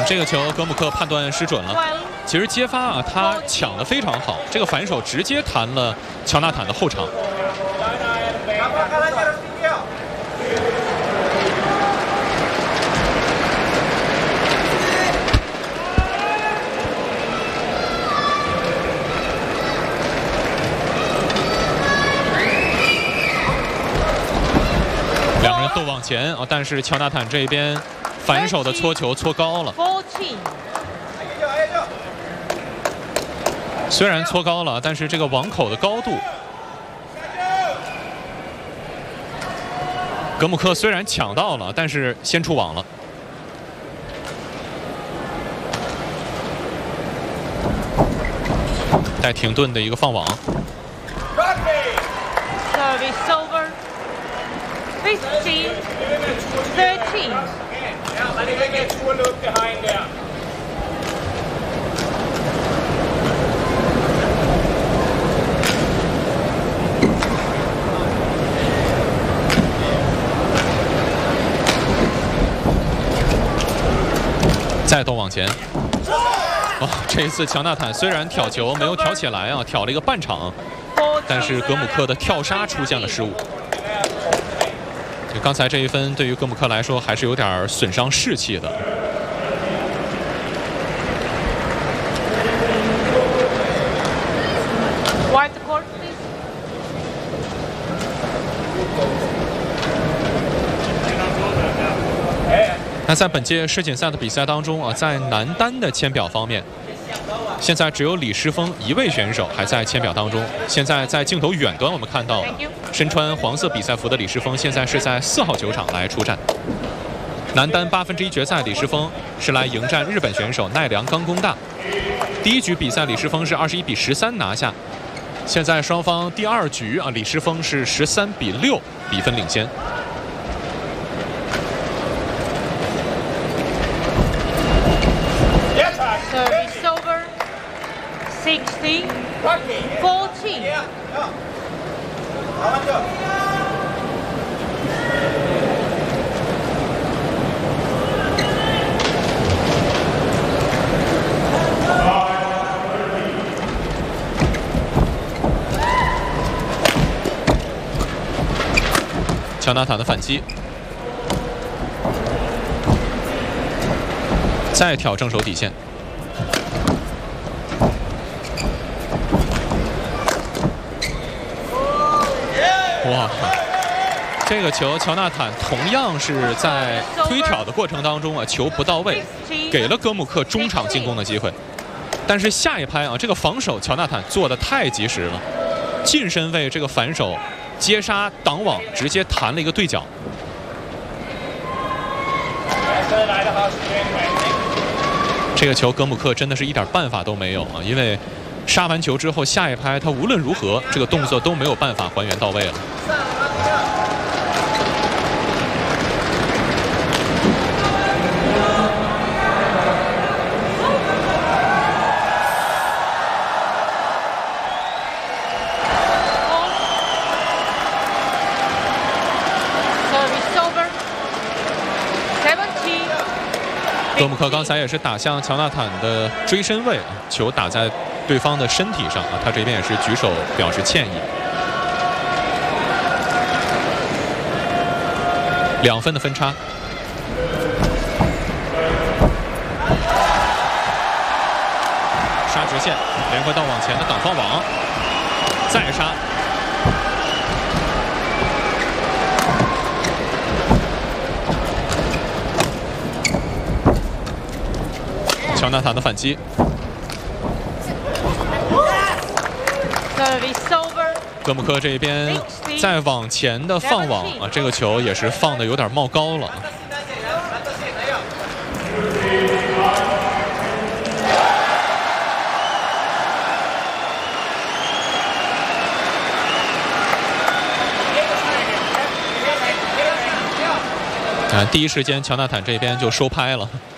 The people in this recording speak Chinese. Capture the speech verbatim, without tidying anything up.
这个球格姆克判断失准了。其实接发啊，他抢得非常好，这个反手直接弹了乔纳坦的后场。两个人都往前啊，但是乔纳坦这边反手的搓球搓高了。虽然搓高了，但是这个网口的高度，格姆克虽然抢到了，但是先出网了。带停顿的一个放网。 Service over. fifteen thirteen. 再度往前。哦，这一次乔纳坦虽然挑球没有挑起来啊，挑了一个半场，但是格姆克的跳杀出现了失误。刚才这一分对于格姆克来说还是有点损伤士气的。 White court, please. 那在本届世锦赛的比赛当中啊，在男单的签表方面，现在只有李诗峰一位选手还在签表当中。现在在镜头远端我们看到，身穿黄色比赛服的李诗峰现在是在四号球场来出战。男单八分之一决赛，李诗峰是来迎战日本选手奈良冈功大。第一局比赛，李诗峰是二十一比十三拿下。现在双方第二局啊，李诗峰是十三比六比分领先。 Service over. sixteen fourteen. 乔纳坦的反击，再挑正手底线。哇，这个球乔纳坦同样是在推挑的过程当中啊，球不到位，给了格姆克中场进攻的机会。但是下一拍啊，这个防守乔纳坦做的太及时了，近身位这个反手接杀挡网，直接弹了一个对角。这个球格姆克真的是一点办法都没有啊，因为杀完球之后下一拍他无论如何这个动作都没有办法还原到位了。格姆克刚才也是打向乔纳坦的追身位啊，球打在对方的身体上啊，他这边也是举手表示歉意。两分的分差。杀直线，连回到往前的挡放网，再杀。乔纳坦的反击，格姆克这边再往前的放网啊，这个球也是放的有点冒高了。啊，第一时间乔纳坦这边就收拍了。